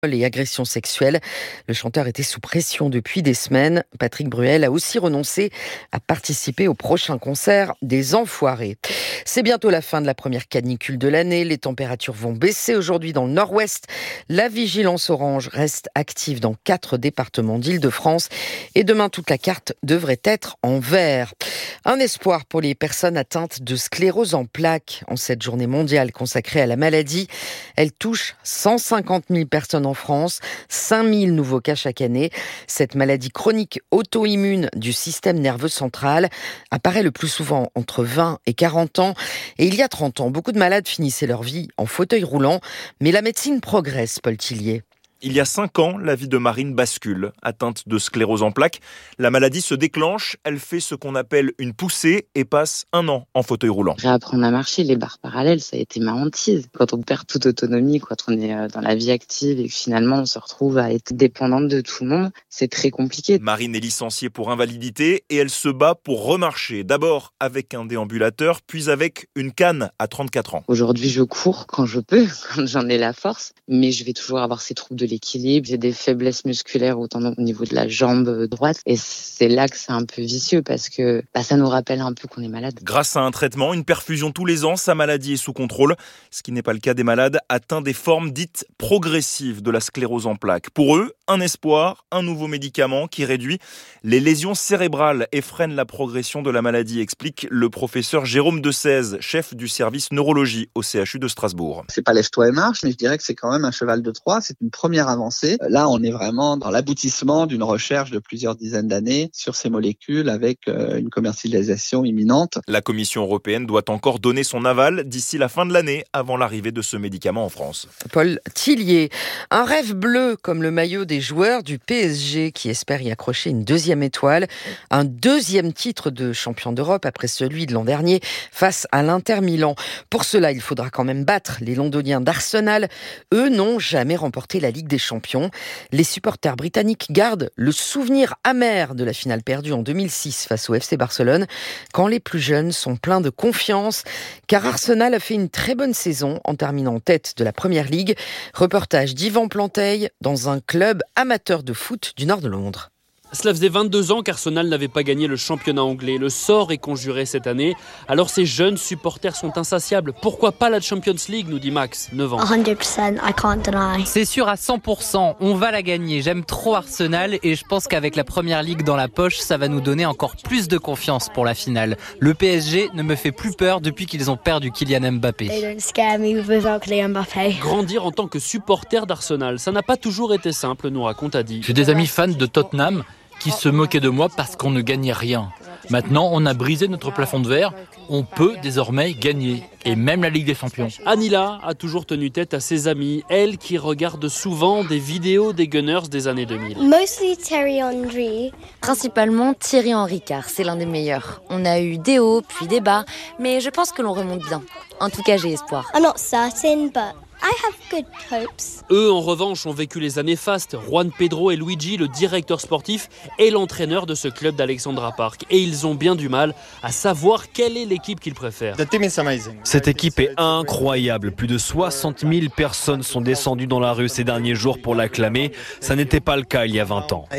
et agressions sexuelles. Le chanteur était sous pression depuis des semaines. Patrick Bruel a aussi renoncé à participer au prochain concert des Enfoirés. C'est bientôt la fin de la première canicule de l'année. Les températures vont baisser aujourd'hui dans le nord-ouest. La vigilance orange reste active dans 4 départements d'Île-de-France. Et demain, toute la carte devrait être en vert. Un espoir pour les personnes atteintes de sclérose en plaques. En cette journée mondiale consacrée à la maladie, elle touche 150 000 personnes en France, 5 000 nouveaux cas chaque année. Cette maladie chronique auto-immune du système nerveux central apparaît le plus souvent entre 20 et 40 ans. Et il y a 30 ans, beaucoup de malades finissaient leur vie en fauteuil roulant. Mais la médecine progresse, Paul Tillier. Il y a 5 ans, la vie de Marine bascule. Atteinte de sclérose en plaques, la maladie se déclenche, elle fait ce qu'on appelle une poussée et passe 1 an en fauteuil roulant. Réapprendre à marcher, les barres parallèles, ça a été ma hantise. Quand on perd toute autonomie, quand on est dans la vie active et que finalement on se retrouve à être dépendante de tout le monde, c'est très compliqué. Marine est licenciée pour invalidité et elle se bat pour remarcher. D'abord avec un déambulateur, puis avec une canne à 34 ans. Aujourd'hui, je cours quand je peux, quand j'en ai la force, mais je vais toujours avoir ces troubles de l'équilibre, j'ai des faiblesses musculaires au niveau de la jambe droite et c'est là que c'est un peu vicieux parce que ça nous rappelle un peu qu'on est malade. Grâce à un traitement, une perfusion tous les ans, sa maladie est sous contrôle, ce qui n'est pas le cas des malades atteints des formes dites progressives de la sclérose en plaques. Pour eux, un espoir, un nouveau médicament qui réduit les lésions cérébrales et freine la progression de la maladie, explique le professeur Jérôme Decèze, chef du service neurologie au CHU de Strasbourg. C'est pas lève-toi et marche, mais je dirais que c'est quand même un cheval de Troie, c'est une première avancée. Là, on est vraiment dans l'aboutissement d'une recherche de plusieurs dizaines d'années sur ces molécules avec une commercialisation imminente. La Commission européenne doit encore donner son aval d'ici la fin de l'année avant l'arrivée de ce médicament en France. Paul Tillier, un rêve bleu comme le maillot des joueurs du PSG qui espèrent y accrocher une 2e étoile, un 2e titre de champion d'Europe après celui de l'an dernier face à l'Inter Milan. Pour cela, il faudra quand même battre les Londoniens d'Arsenal. Eux n'ont jamais remporté la Ligue des Champions. Les supporters britanniques gardent le souvenir amer de la finale perdue en 2006 face au FC Barcelone, quand les plus jeunes sont pleins de confiance, car Arsenal a fait une très bonne saison en terminant en tête de la Première Ligue. Reportage d'Yvan Planteil dans un club amateur de foot du nord de Londres. Cela faisait 22 ans qu'Arsenal n'avait pas gagné le championnat anglais. Le sort est conjuré cette année. Alors ces jeunes supporters sont insatiables. Pourquoi pas la Champions League, nous dit Max, 9 ans. 100%, I can't deny. C'est sûr à 100%, on va la gagner. J'aime trop Arsenal et je pense qu'avec la Première Ligue dans la poche, ça va nous donner encore plus de confiance pour la finale. Le PSG ne me fait plus peur depuis qu'ils ont perdu Kylian Mbappé. They don't scare me without Kylian Mbappé. Grandir en tant que supporter d'Arsenal, ça n'a pas toujours été simple, nous raconte Adi. J'ai des amis fans de Tottenham qui se moquaient de moi parce qu'on ne gagnait rien. Maintenant, on a brisé notre plafond de verre. On peut désormais gagner, et même la Ligue des Champions. Anila a toujours tenu tête à ses amis, elle qui regarde souvent des vidéos des Gunners des années 2000. Mostly Thierry Henry. Principalement Thierry Henry, car c'est l'un des meilleurs. On a eu des hauts, puis des bas, mais je pense que l'on remonte bien. En tout cas, j'ai espoir. I'm not certain, but I have good hopes. Eux, en revanche, ont vécu les années fastes. Juan Pedro et Luigi, le directeur sportif et l'entraîneur de ce club d'Alexandra Park. Et ils ont bien du mal à savoir quelle est l'équipe qu'ils préfèrent. Cette équipe est incroyable. Plus de 60 000 personnes sont descendues dans la rue ces derniers jours pour l'acclamer. Ça n'était pas le cas il y a 20 ans.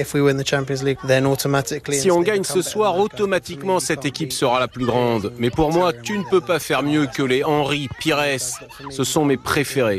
Si on gagne ce soir, automatiquement cette équipe sera la plus grande. Mais pour moi, tu ne peux pas faire mieux que les Henry, Pires. Ce sont mes préférés.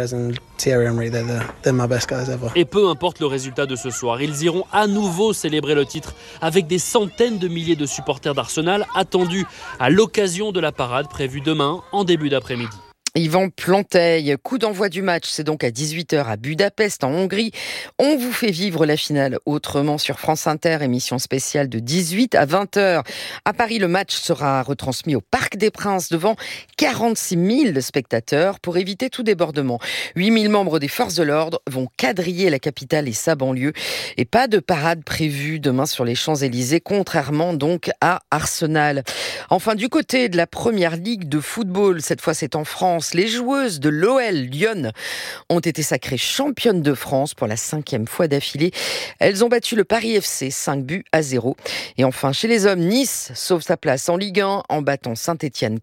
Et peu importe le résultat de ce soir, ils iront à nouveau célébrer le titre avec des centaines de milliers de supporters d'Arsenal attendus à l'occasion de la parade prévue demain en début d'après-midi. Yvan Planteil, coup d'envoi du match, c'est donc à 18h à Budapest en Hongrie. On vous fait vivre la finale autrement sur France Inter, émission spéciale de 18 à 20h. À Paris, le match sera retransmis au Parc des Princes devant 46 000 spectateurs pour éviter tout débordement. 8 000 membres des forces de l'ordre vont quadriller la capitale et sa banlieue. Et pas de parade prévue demain sur les Champs-Élysées, contrairement donc à Arsenal. Enfin, du côté de la Première Ligue de football, cette fois c'est en France, les joueuses de l'OL Lyon ont été sacrées championnes de France pour la 5e fois d'affilée. Elles ont battu le Paris FC 5-0. Et enfin, chez les hommes, Nice sauve sa place en Ligue 1 en battant Saint-Etienne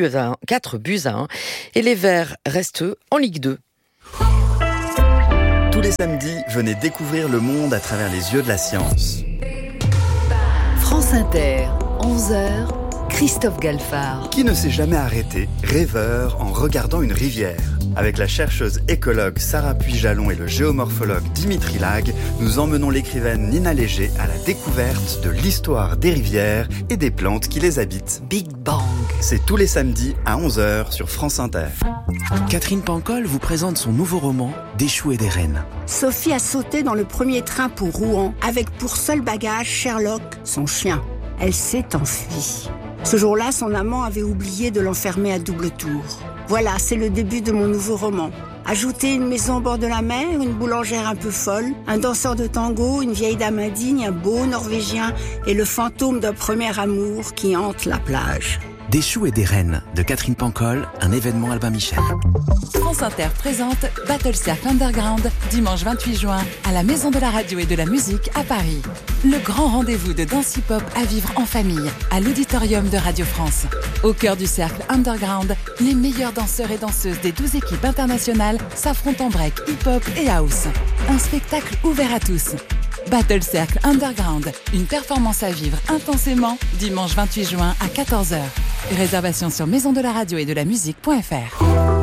4-1. Et les Verts restent en Ligue 2. Tous les samedis, venez découvrir le monde à travers les yeux de la science. France Inter, 11h, Christophe Galfard. Qui ne s'est jamais arrêté, rêveur, en regardant une rivière? Avec la chercheuse écologue Sarah Puy-Jalon et le géomorphologue Dimitri Lag, nous emmenons l'écrivaine Nina Léger à la découverte de l'histoire des rivières et des plantes qui les habitent. Big Bang. C'est tous les samedis à 11h sur France Inter. Catherine Pancol vous présente son nouveau roman « Des choux et des rennes ». Sophie a sauté dans le premier train pour Rouen, avec pour seul bagage Sherlock, son chien. Elle s'est enfuie. Ce jour-là, son amant avait oublié de l'enfermer à double tour. Voilà, c'est le début de mon nouveau roman. Ajoutez une maison au bord de la mer, une boulangère un peu folle, un danseur de tango, une vieille dame indigne, un beau Norvégien et le fantôme d'un premier amour qui hante la plage. Des choux et des rennes de Catherine Pancol, un événement Albin Michel. France Inter présente Battle Circle Underground, dimanche 28 juin, à la Maison de la Radio et de la Musique à Paris. Le grand rendez-vous de danse hip-hop à vivre en famille, à l'auditorium de Radio France. Au cœur du cercle Underground, les meilleurs danseurs et danseuses des 12 équipes internationales s'affrontent en break, hip-hop et house. Un spectacle ouvert à tous. Battle Circle Underground, une performance à vivre intensément, dimanche 28 juin à 14h. Réservation sur maisondelaradio et de la musique.fr.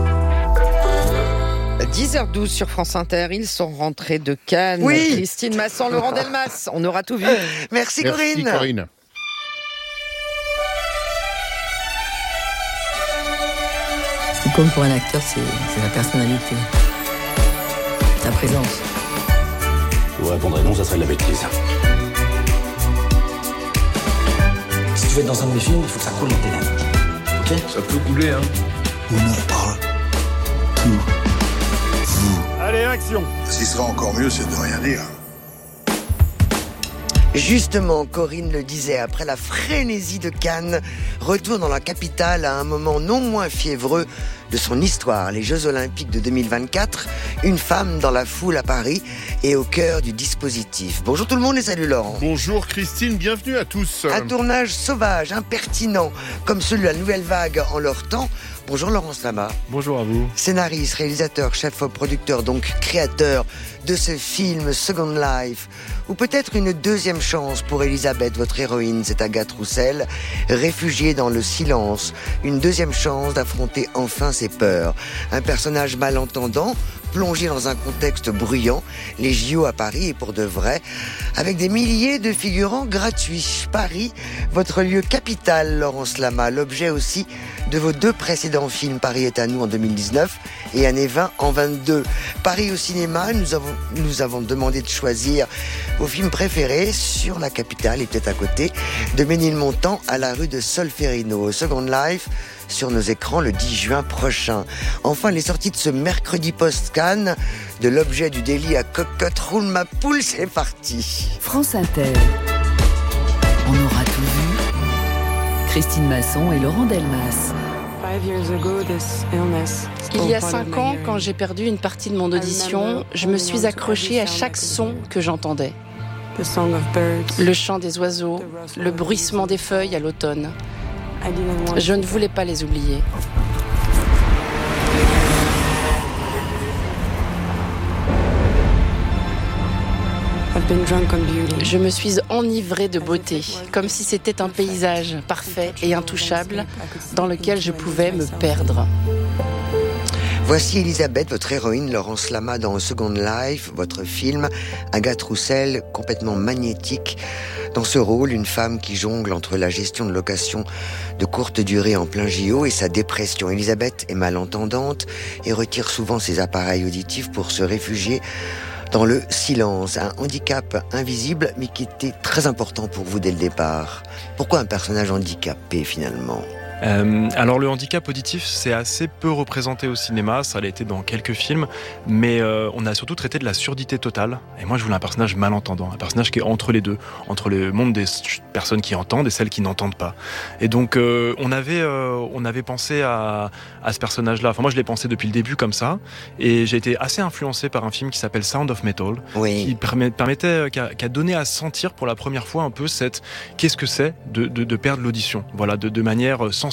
10h12 sur France Inter, ils sont rentrés de Cannes. Oui. Christine Masson, Laurent Delmas, on aura tout vu. Merci Corinne. Merci Corinne. Ce qui compte pour un acteur, c'est sa personnalité, sa présence. Je vous répondrai non, ça serait de la bêtise. Si tu veux être dans un de mes films, il faut que ça coule dans tes lèvres. Ok ? Ça peut couler, hein. On en parle. Tout. Vous. Allez, action. Ce qui sera encore mieux, c'est de rien dire. Justement, Corinne le disait, après la frénésie de Cannes, retour dans la capitale à un moment non moins fiévreux de son histoire, les Jeux Olympiques de 2024, une femme dans la foule à Paris et au cœur du dispositif. Bonjour tout le monde et salut Laurent. Bonjour Christine, bienvenue à tous. Un tournage sauvage, impertinent, comme celui de la Nouvelle Vague en leur temps. Bonjour Laurence Lama. Bonjour à vous. Scénariste, réalisateur, chef producteur, donc créateur de ce film Second Life, ou peut-être une deuxième chance pour Elisabeth, votre héroïne, c'est Agathe Roussel, réfugiée dans le silence, une deuxième chance d'affronter enfin ses peurs. Un personnage malentendant, plongé dans un contexte bruyant, les JO à Paris et pour de vrai, avec des milliers de figurants gratuits. Paris, votre lieu capital, Laurence Lama, l'objet aussi de vos deux précédents films, Paris est à nous en 2019 et Années 20 en 22. Paris au cinéma, nous avons demandé de choisir vos films préférés sur la capitale et peut-être à côté, de Ménilmontant à la rue de Solferino. Second Life, sur nos écrans le 10 juin prochain. Enfin, les sorties de ce mercredi post-Cannes, de l'objet du délit à cocotte, roule ma poule, c'est parti. France Inter. On aura tout vu. Christine Masson et Laurent Delmas. Il y a 5 ans, quand j'ai perdu une partie de mon audition, je me suis accrochée à chaque son que j'entendais. Le chant des oiseaux, le bruissement des feuilles à l'automne. Je ne voulais pas les oublier. Je me suis enivrée de beauté, comme si c'était un paysage parfait et intouchable dans lequel je pouvais me perdre. Voici Elisabeth, votre héroïne, Laurence Lama dans Second Life, votre film. Agathe Roussel, complètement magnétique. Dans ce rôle, une femme qui jongle entre la gestion de location de courte durée en plein JO et sa dépression. Elisabeth est malentendante et retire souvent ses appareils auditifs pour se réfugier dans le silence. Un handicap invisible, mais qui était très important pour vous dès le départ. Pourquoi un personnage handicapé, finalement ? Alors le handicap auditif, c'est assez peu représenté au cinéma, ça l'a été dans quelques films, mais on a surtout traité de la surdité totale. Et moi je voulais un personnage malentendant, un personnage qui est entre les deux, entre le monde des personnes qui entendent et celles qui n'entendent pas. Et donc on avait pensé à ce personnage-là. Enfin moi je l'ai pensé depuis le début comme ça, et j'ai été assez influencé par un film qui s'appelle Sound of Metal, qui a donné à sentir pour la première fois un peu qu'est-ce que c'est de perdre l'audition, voilà, de manière sensorielle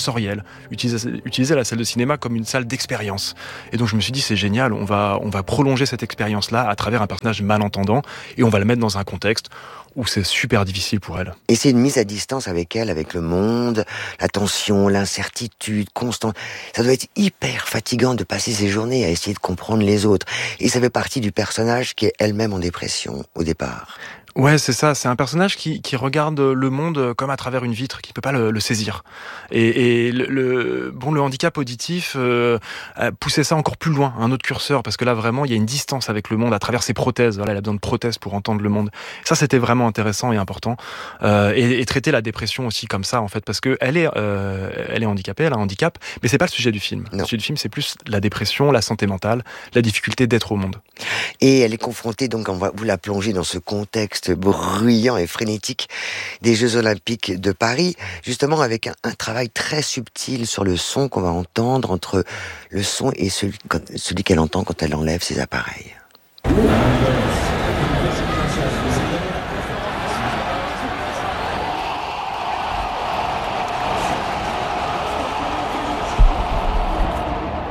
sensorielle, utiliser la salle de cinéma comme une salle d'expérience. Et donc je me suis dit, c'est génial, on va prolonger cette expérience-là à travers un personnage malentendant, et on va le mettre dans un contexte où c'est super difficile pour elle. Et c'est une mise à distance avec elle, avec le monde, la tension, l'incertitude constante. Ça doit être hyper fatigant de passer ses journées à essayer de comprendre les autres. Et ça fait partie du personnage qui est elle-même en dépression au départ. Ouais, c'est ça. C'est un personnage qui regarde le monde comme à travers une vitre, qui peut pas le saisir. Et le handicap auditif poussait ça encore plus loin, un autre curseur, parce que là vraiment il y a une distance avec le monde à travers ses prothèses. Voilà, elle a besoin de prothèses pour entendre le monde. Ça, c'était vraiment intéressant et important. Et traiter la dépression aussi comme ça, en fait, parce que elle est handicapée, elle a un handicap, mais c'est pas le sujet du film. Le sujet du film, c'est plus la dépression, la santé mentale, la difficulté d'être au monde. Et elle est confrontée, donc on va vous la plonger dans ce contexte bruyant et frénétique des Jeux Olympiques de Paris, justement avec un travail très subtil sur le son qu'on va entendre entre le son et celui qu'elle entend quand elle enlève ses appareils.